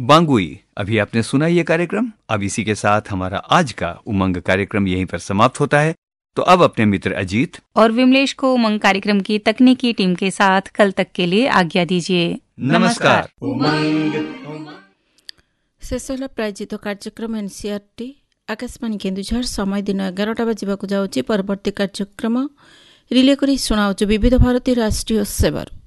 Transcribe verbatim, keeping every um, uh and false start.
बांगुई। अभी आपने सुना ये कार्यक्रम। अब इसी के साथ हमारा आज का उमंग कार्यक्रम यहीं पर समाप्त होता है। तो अब अपने मित्र अजीत और विमलेश को उमंग कार्यक्रम की तकनीकी टीम के साथ कल तक के लिए आज्ञा दीजिए। नमस्कार। शेष होला प्रायोजित कार्यक्रम एनसीईआरटी आकाशवाणी केन्दुझर। समय दिन एगारटा बाजिबाकु जाउछि। परवर्ती कार्यक्रम रिले करी सुनाउछु विविध भारती राष्ट्रीय सेवार।